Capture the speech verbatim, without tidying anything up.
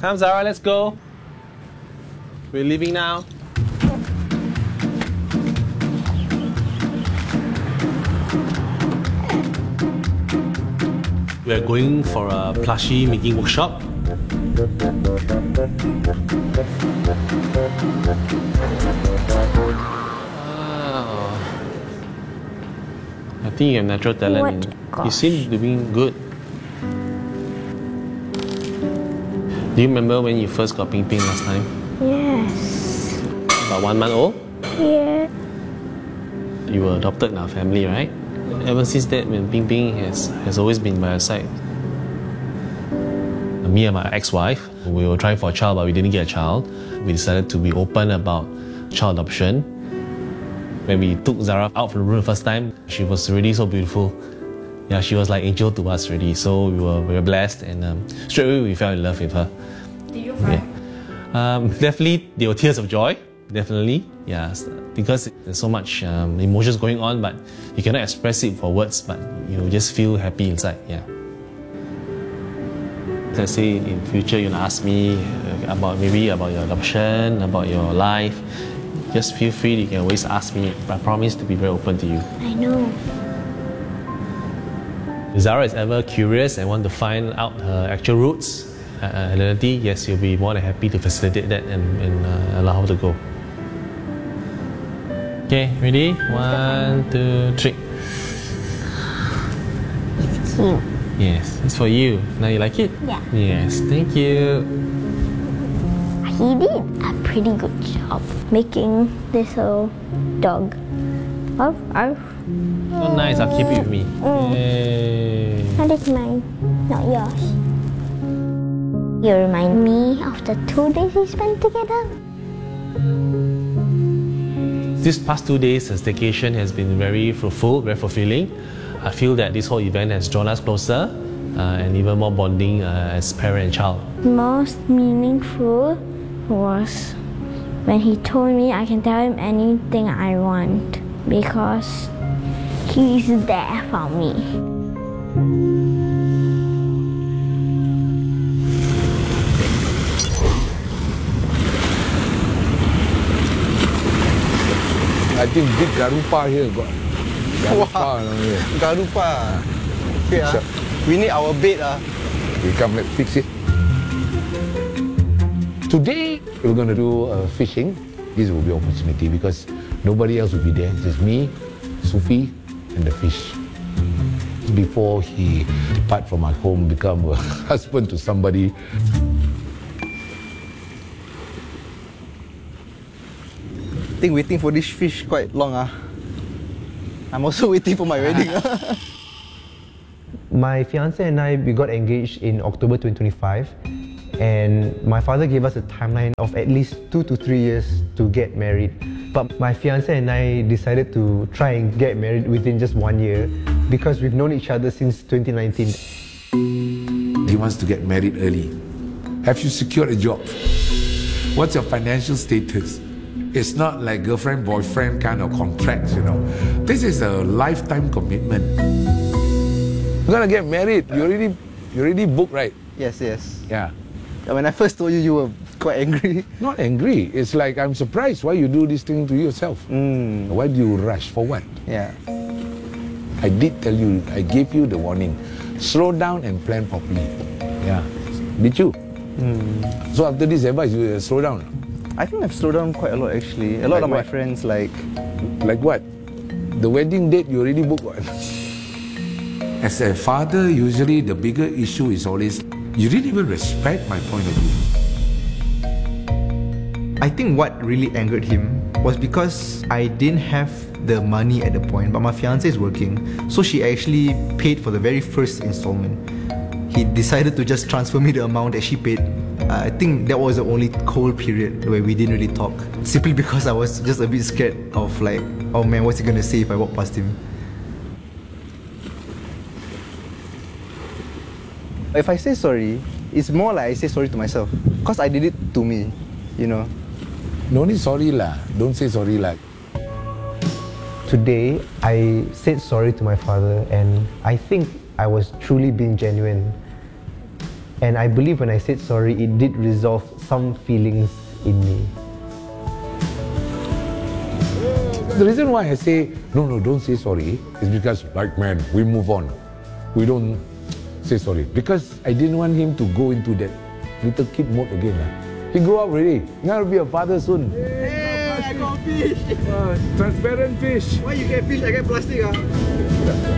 Come, Zara, let's go. We're leaving now. We're going for a plushie making workshop. Wow. I think you have natural talent. What? You seem to be good. Do you remember when you first got Ping Ping last time? Yes. About one month old? Yeah. You were adopted in our family, right? Ever since that, when Ping Ping has, has always been by our side. Me and my ex-wife, we were trying for a child, but we didn't get a child. We decided to be open about child adoption. When we took Zara out from the room the first time, she was really so beautiful. Yeah, she was like angel to us already. So we were very blessed, and um, straight away we fell in love with her. Did you cry? Yeah. Um, definitely, there were tears of joy. Definitely, yeah, because there's so much um, emotions going on, but you cannot express it for words, but you just feel happy inside. Yeah. Let's say in future you ask me about maybe about your adoption, about your life, just feel free. You can always ask me. I promise to be very open to you. I know. If Zara is ever curious and want to find out her actual roots, uh, identity, yes, you'll be more than happy to facilitate that and, and uh, allow her to go. Okay, ready? One, two, three. It's cute. Yes, it's for you. Now you like it? Yeah. Yes, thank you. He did a pretty good job making this little dog. Arf, arf. So nice, I'll keep it with me. Mm. Yay. That is mine, not yours. You remind me of the two days we spent together. This past two days, the staycation has been very fruitful, very fulfilling. I feel that this whole event has drawn us closer uh, and even more bonding uh, as parent and child. Most meaningful was when he told me I can tell him anything I want because he's there for me. I think big Garupa here got. Wow, Garupa. Okay, ah. We need our bed. Ah. We come, let's fix it. Today, we're going to do uh, fishing. This will be an opportunity because nobody else will be there. Just me, Sufi, and the fish. Before he depart from our home, become a husband to somebody. I think waiting for this fish quite long. Ah. I'm also waiting for my wedding. My fiance and I, we got engaged in October twenty twenty-five, and my father gave us a timeline of at least two to three years to get married. But my fiance and I decided to try and get married within just one year because we've known each other since twenty nineteen. He wants to get married early. Have you secured a job? What's your financial status? It's not like girlfriend, boyfriend kind of contracts, you know. This is a lifetime commitment. You're gonna get married. You already, you already booked, right? Yes, yes. Yeah. When I first told you, you were quite angry. Not angry. It's like I'm surprised why you do this thing to yourself. Mm. Why do you rush? For what? Yeah. I did tell you. I gave you the warning. Slow down and plan properly. Yeah. Did you? Mm. So after this advice, you uh, slow down. I think I've slowed down quite a lot actually. A lot Like of my what? friends like... Like what? The wedding date you already booked one. As a father, usually the bigger issue is always you didn't even respect my point of view. I think what really angered him was because I didn't have the money at the point, but my fiance is working, so she actually paid for the very first installment. He decided to just transfer me the amount that she paid. Uh, I think that was the only cold period where we didn't really talk, simply because I was just a bit scared of like, oh man, what's he gonna say if I walk past him? If I say sorry, it's more like I say sorry to myself. Because I did it to me, you know. No need sorry lah. Don't say sorry lah. Today, I said sorry to my father, and I think I was truly being genuine. And I believe when I said sorry, it did resolve some feelings in me. The reason why I say, no, no, don't say sorry, is because, like, man, we move on. We don't say sorry. Because I didn't want him to go into that little kid mode again. He grew up already. He's going to be a father soon. Hey, I got fish! Uh, transparent fish. Why you get fish, I get plastic? Ah?